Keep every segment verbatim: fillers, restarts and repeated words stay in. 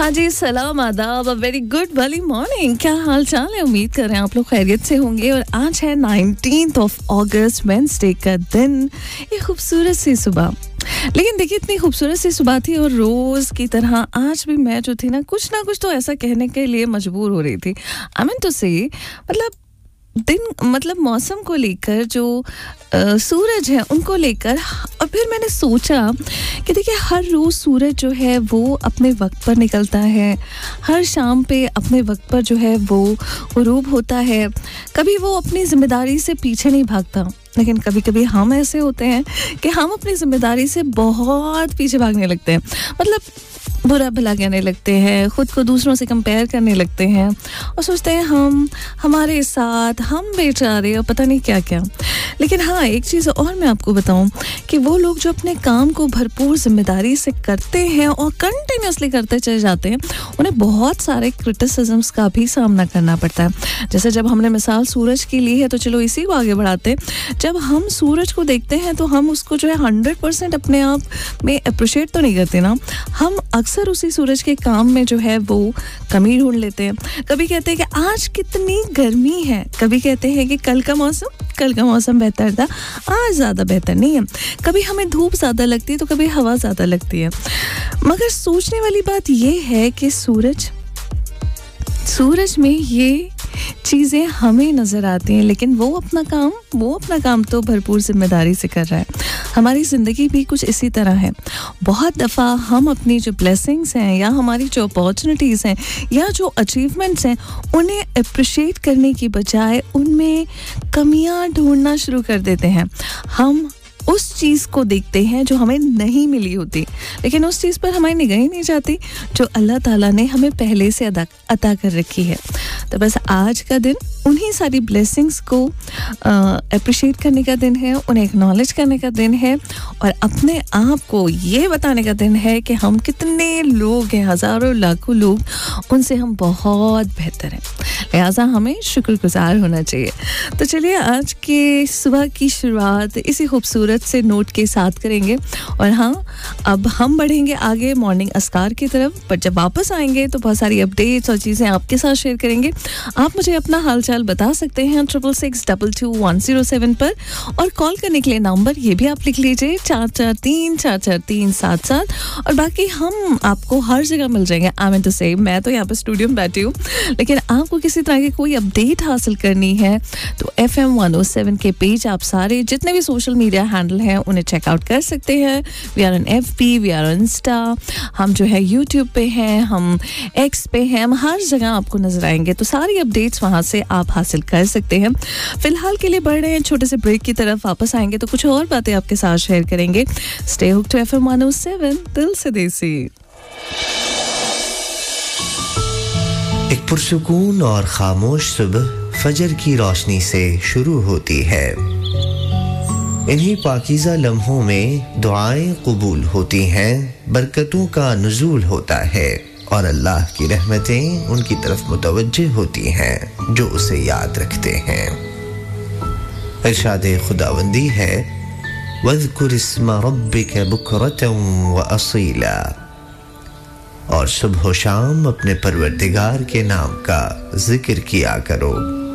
हाँ जी, सलाम आदाब, अ वेरी गुड भली मॉर्निंग। क्या हाल चाल है? उम्मीद कर रहे हैं आप लोग खैरियत से होंगे। और आज है नाइनटीन्थ ऑफ अगस्त, वेडनेसडे का दिन। ये खूबसूरत सी सुबह, लेकिन देखिए इतनी खूबसूरत सी सुबह थी और रोज की तरह आज भी मैं जो थी ना कुछ ना कुछ तो ऐसा कहने के लिए मजबूर हो रही थी। आई मीन टू से मतलब दिन मतलब मौसम को लेकर जो आ, सूरज है उनको लेकर। और फिर मैंने सोचा कि देखिए हर रोज़ सूरज जो है वो अपने वक्त पर निकलता है, हर शाम पे अपने वक्त पर जो है वो गुरूब होता है। कभी वो अपनी जिम्मेदारी से पीछे नहीं भागता, लेकिन कभी कभी हम ऐसे होते हैं कि हम अपनी जिम्मेदारी से बहुत पीछे भागने लगते हैं। मतलब बुरा भला कहने लगते हैं, ख़ुद को दूसरों से कंपेयर करने लगते हैं और सोचते हैं हम हमारे साथ हम बेचारे और पता नहीं क्या क्या। लेकिन हाँ, एक चीज़ और मैं आपको बताऊं कि वो लोग जो अपने काम को भरपूर जिम्मेदारी से करते हैं और कंटिन्यूसली करते चले जाते हैं, उन्हें बहुत सारे क्रिटिसिज्म्स का भी सामना करना पड़ता है। जैसे जब हमने मिसाल सूरज की ली है तो चलो इसी को आगे बढ़ाते हैं। जब हम सूरज को देखते हैं तो हम उसको जो है हंड्रेड परसेंट अपने आप में अप्रिशिएट तो नहीं करते ना, हम अक्सर उसी सूरज के काम में जो है वो कमी ढूंढ लेते हैं। कभी कहते हैं कि आज कितनी गर्मी है, कभी कहते हैं कि कल का मौसम कल का मौसम बेहतर था, आज ज़्यादा बेहतर नहीं है। कभी हमें धूप ज़्यादा लगती है तो कभी हवा ज़्यादा लगती है। मगर सोचने वाली बात ये है कि सूरज सूरज में ये चीज़ें हमें नज़र आती हैं, लेकिन वो अपना काम वो अपना काम तो भरपूर जिम्मेदारी से कर रहा है। हमारी ज़िंदगी भी कुछ इसी तरह है। बहुत दफ़ा हम अपनी जो ब्लेसिंग्स हैं या हमारी जो अपॉर्चुनिटीज़ हैं या जो अचीवमेंट्स हैं उन्हें अप्रिशिएट करने की बजाय उनमें कमियां ढूंढना शुरू कर देते हैं। हम उस चीज़ को देखते हैं जो हमें नहीं मिली होती, लेकिन उस चीज़ पर हमारी निगाह ही नहीं जाती जो अल्लाह ताला ने हमें पहले से अदा अता कर रखी है। तो बस आज का दिन उन्हीं सारी ब्लेसिंग्स को अप्रिशिएट करने का दिन है, उन्हें एक्नॉलेज करने का दिन है और अपने आप को ये बताने का दिन है कि हम कितने लोग हैं, हज़ारों लाखों लोग, उनसे हम बहुत बेहतर हैं। लिहाजा हमें शुक्रगुजार होना चाहिए। तो चलिए आज के सुबह की शुरुआत इसी खूबसूरत से नोट के साथ करेंगे। और हाँ, अब हम बढ़ेंगे आगे मॉर्निंग अस्कार की तरफ, पर जब वापस आएंगे तो बहुत सारी अपडेट्स और चीज़ें आपके साथ शेयर करेंगे। आप मुझे अपना हालचाल बता सकते हैं triple six double two one zero seven पर, और कॉल करने के लिए नंबर ये भी आप लिख लीजिए चार चार तीन चार चार तीन सात सात। और बाकी हम आपको हर जगह मिल जाएंगे। आई मीन टू से मैं तो यहाँ पर स्टूडियो में बैठी हूँ, लेकिन आपको किसी तरह की कोई अपडेट हासिल करनी है तो F M one O seven के पेज आप सारे जितने भी सोशल मीडिया हैंडल हैं उन्हें चेकआउट कर सकते हैं। We are on F P, we are on Insta, हम जो है यूट्यूब पे हैं, हम एक्स पे हैं, हम हर जगह आपको नजर आएंगे। तो सारी अपडेट्स वहां से आप हासिल कर सकते हैं। फिलहाल के लिए बढ़ रहे हैं छोटे से ब्रेक की तरफ, वापस आएंगे तो कुछ और बातें आपके साथ शेयर करेंगे। Stay hooked to F M one O seven, दिल से देसी। एक पुरसुकून और खामोश सुबह फजर की रोशनी से शुरू होती है। इन्हीं पाकीज़ा लम्हों में दुआएं कबूल होती हैं, बरकतों का नुज़ूल होता है और अल्लाह की रहमतें उनकी तरफ मुतवज्जे होती हैं जो उसे याद रखते हैं। इरशाद खुदावंदी है, वज़कुर इस्मा रब्बिक बुकरतन व असीला, और सुबह शाम अपने परवरदिगार के नाम का जिक्र किया करो।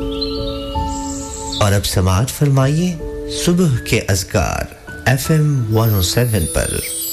और अब समाअत फरमाइए सुबह के अज़कार F M one O seven पर।